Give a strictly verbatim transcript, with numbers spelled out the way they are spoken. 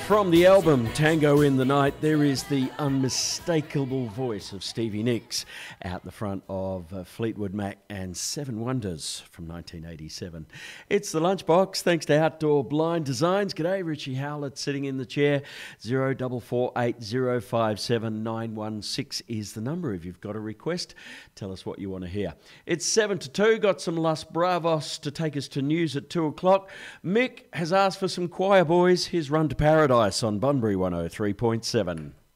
From the album Tango in the Night, there is the unmistakable voice of Stevie Nicks out the front of uh, Fleetwood Mac and Seven Wonders from nineteen eighty-seven. It's the Lunchbox, thanks to Outdoor Blind Designs. G'day, Richie Howlett sitting in the chair. zero four four eight zero five seven nine one six is the number. If you've got a request, tell us what you want to hear. It's seven to two, got some Las Bravos to take us to news at two o'clock. Mick has asked for some choir boys. His Run to Paradise on Bunbury one oh three point seven.